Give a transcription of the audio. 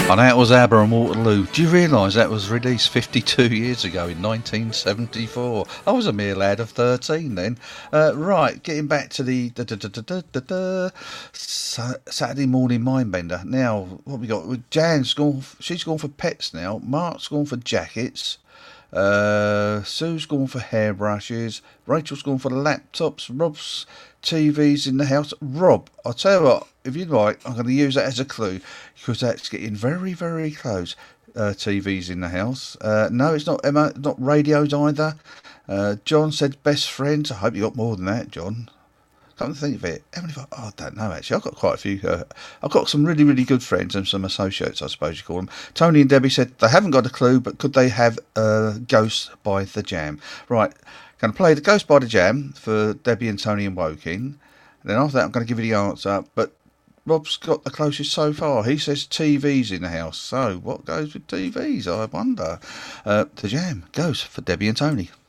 And that was ABBA and Waterloo. Do you realise that was released 52 years ago in 1974? I was a mere lad of 13 then. Right, getting back to the Saturday morning mindbender. Now, what we got? Jan's she's gone for pets now. Mark's gone for jackets. Sue's gone for hairbrushes. Rachel's gone for laptops. Rob's TV's in the house. Rob, I'll tell you what, if you'd like, I'm going to use that as a clue because that's getting very, very close. TV's in the house. No, it's not Emma, not radios either. John said best friends. I hope you got more than that, John. Come to think of it, how many? I don't know actually. I've got quite a few. I've got some really, really good friends and some associates, I suppose you call them. Tony and Debbie said they haven't got a clue, but could they have Ghost by the Jam? Right, going to play the Ghost by the Jam for Debbie and Tony and Woking. And then after that, I'm going to give you the answer. But Rob's got the closest so far. He says TV's in the house. So what goes with TVs? I wonder. The Jam goes for Debbie and Tony.